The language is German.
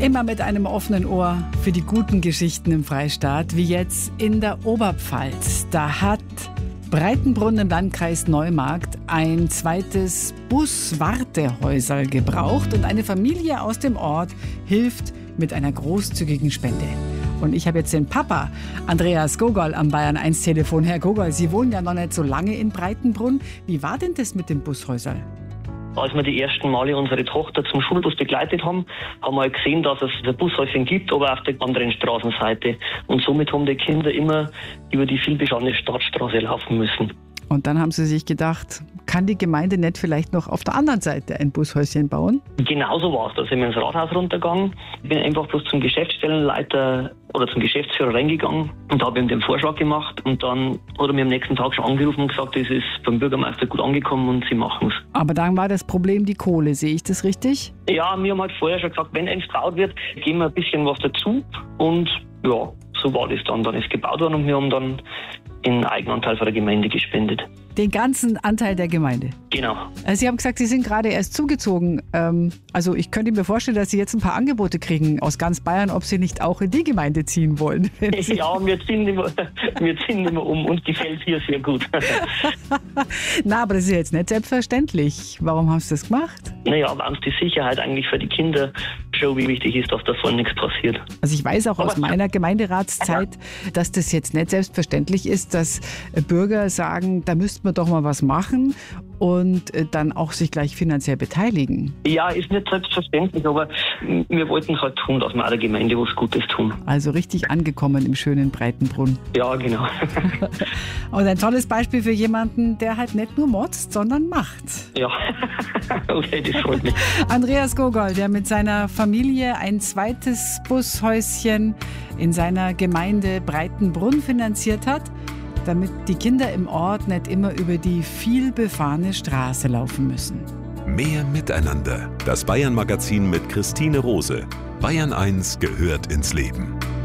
Immer mit einem offenen Ohr für die guten Geschichten im Freistaat, wie jetzt in der Oberpfalz. Da hat Breitenbrunn im Landkreis Neumarkt ein zweites Buswartehäuserl gebraucht und eine Familie aus dem Ort hilft mit einer großzügigen Spende. Und ich habe jetzt den Papa, Andreas Gogol, am Bayern 1 Telefon. Herr Gogol, Sie wohnen ja noch nicht so lange in Breitenbrunn. Wie war denn das mit dem Bushäuserl? Als wir die ersten Male unsere Tochter zum Schulbus begleitet haben, haben wir gesehen, dass es ein Bushäuschen gibt, aber auf der anderen Straßenseite. Und somit haben die Kinder immer über die vielbeschauene Stadtstraße laufen müssen. Und dann haben Sie sich gedacht, kann die Gemeinde nicht vielleicht noch auf der anderen Seite ein Bushäuschen bauen? Genauso war es. Da sind wir ins Rathaus runtergegangen. Ich bin einfach bloß zum Geschäftsstellenleiter oder zum Geschäftsführer reingegangen und habe ihm den Vorschlag gemacht. Und dann hat er mir am nächsten Tag schon angerufen und gesagt, es ist beim Bürgermeister gut angekommen und sie machen es. Aber dann war das Problem die Kohle, sehe ich das richtig? Ja, wir haben halt vorher schon gesagt, wenn eins gebaut wird, geben wir ein bisschen was dazu. Und ja, so war das dann. Dann ist gebaut worden und wir haben dann den Eigenanteil von der Gemeinde gespendet. Den ganzen Anteil der Gemeinde? Genau. Sie haben gesagt, Sie sind gerade erst zugezogen. Also ich könnte mir vorstellen, dass Sie jetzt ein paar Angebote kriegen aus ganz Bayern, ob Sie nicht auch in die Gemeinde ziehen wollen. Ja, wir ziehen immer um. Uns gefällt hier sehr gut. Na, aber das ist jetzt nicht selbstverständlich. Warum haben Sie das gemacht? Naja, weil uns die Sicherheit eigentlich für die Kinder schon wichtig ist, dass davon nichts passiert. Also ich weiß auch aus meiner Gemeinderatszeit, dass das jetzt nicht selbstverständlich ist, dass Bürger sagen, da müsste man doch mal was machen und dann auch sich gleich finanziell beteiligen. Ja, ist nicht selbstverständlich, aber wir wollten es halt tun, dass wir auch der Gemeinde was Gutes tun. Also richtig angekommen im schönen Breitenbrunn. Ja, genau. Und ein tolles Beispiel für jemanden, der halt nicht nur motzt, sondern macht. Ja, okay, das freut mich. Andreas Gogol, der mit seiner Familie ein zweites Bushäuschen in seiner Gemeinde Breitenbrunn finanziert hat, damit die Kinder im Ort nicht immer über die vielbefahrene Straße laufen müssen. Mehr Miteinander. Das Bayern-Magazin mit Christine Rose. Bayern 1 gehört ins Leben.